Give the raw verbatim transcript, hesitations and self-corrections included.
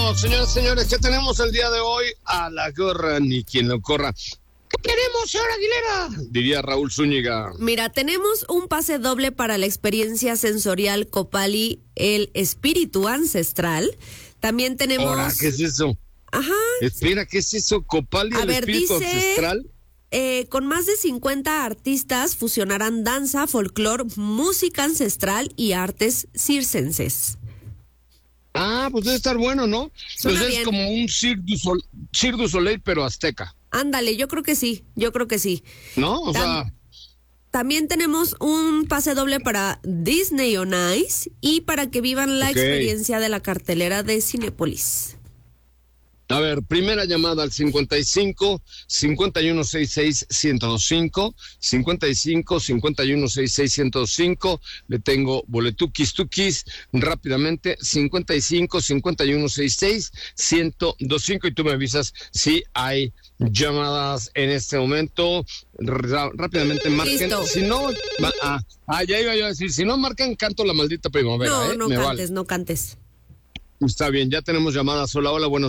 Bueno, señores, señores, ¿qué tenemos el día de hoy? A la gorra ni quien lo corra. ¿Qué tenemos, señor Aguilera? Diría Raúl Zúñiga. Mira, tenemos un pase doble para la experiencia sensorial Copali, el espíritu ancestral. También tenemos... Ahora, ¿qué es eso? Ajá. Espera, ¿qué es eso? Copali, el ver, espíritu dice, ancestral. Eh, con más de cincuenta artistas fusionarán danza, folclor, música ancestral y artes circenses. Ah, pues debe estar bueno, ¿no? Suena Pues es bien. como un Cirque du, Sol- Cirque du Soleil, pero azteca. Ándale, yo creo que sí, yo creo que sí. ¿No? O Tam- sea, También tenemos un pase doble para Disney on Ice y para que vivan la Ok. experiencia de la cartelera de Cinépolis. a ver, primera llamada al cincuenta y cinco, cincuenta y uno sesenta y seis, ciento veinticinco, cincuenta y cinco, cincuenta y uno sesenta y seis, ciento veinticinco. Le tengo boletuquis tuquis rápidamente, cincuenta y cinco, cincuenta y uno sesenta y seis, ciento veinticinco, y tú me avisas si hay llamadas en este momento. Ra- rápidamente marquen. Listo. Si no, ma- ah, ah, ya iba yo a decir, si no marcan, canto La Maldita Primavera. No, ¿eh? no Me cantes, vale. no cantes. Está bien, ya tenemos llamadas. Hola, hola, buenos